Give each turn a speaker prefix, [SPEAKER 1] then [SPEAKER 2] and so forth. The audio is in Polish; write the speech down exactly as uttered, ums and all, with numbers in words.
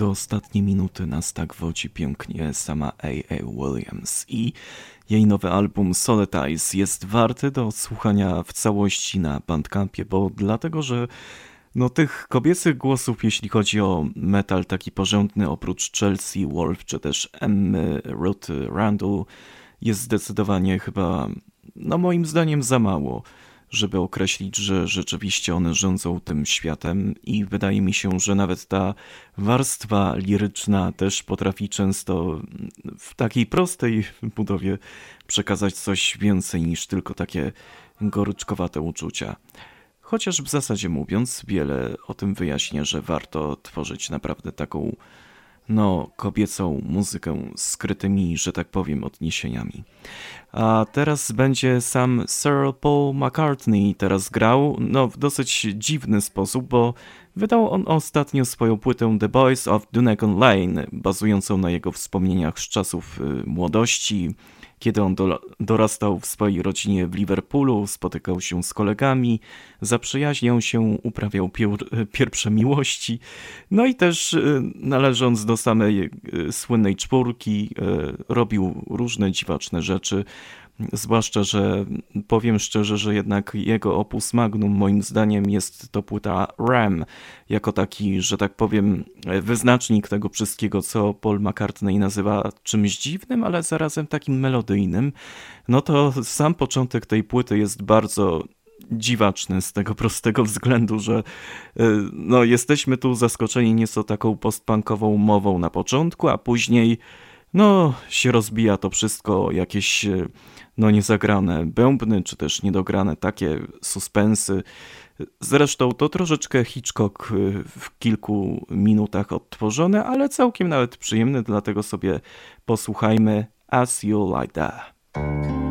[SPEAKER 1] do ostatniej minuty nas tak wodzi pięknie sama A A. Williams i jej nowy album Soletize jest warty do odsłuchania w całości na Bandcampie, bo dlatego, że no tych kobiecych głosów, jeśli chodzi o metal taki porządny, oprócz Chelsea Wolfe czy też Emmy Ruth Randall, jest zdecydowanie chyba, no moim zdaniem za mało, żeby określić, że rzeczywiście one rządzą tym światem i wydaje mi się, że nawet ta warstwa liryczna też potrafi często w takiej prostej budowie przekazać coś więcej niż tylko takie goryczkowate uczucia. Chociaż w zasadzie mówiąc, wiele o tym wyjaśnia, że warto tworzyć naprawdę taką no, kobiecą muzykę z skrytymi, że tak powiem, odniesieniami. A teraz będzie sam Sir Paul McCartney teraz grał, no w dosyć dziwny sposób, bo wydał on ostatnio swoją płytę The Boys of Dunecon Lane, bazującą na jego wspomnieniach z czasów y, młodości, kiedy on do, dorastał w swojej rodzinie w Liverpoolu, spotykał się z kolegami, zaprzyjaźniał się, uprawiał piór, pierwsze miłości, no i też y, należąc do samej y, słynnej czwórki, y, robił różne dziwaczne rzeczy. Zwłaszcza, że powiem szczerze, że jednak jego opus magnum moim zdaniem jest to płyta Ram, jako taki, że tak powiem, wyznacznik tego wszystkiego, co Paul McCartney nazywa czymś dziwnym, ale zarazem takim melodyjnym. No to sam początek tej płyty jest bardzo dziwaczny z tego prostego względu, że no, jesteśmy tu zaskoczeni nieco taką postpunkową mową na początku, a później no się rozbija to wszystko o jakieś no niezagrane bębny, czy też niedograne takie suspensy. Zresztą to troszeczkę Hitchcock w kilku minutach odtworzone, ale całkiem nawet przyjemny, dlatego sobie posłuchajmy As You Like That.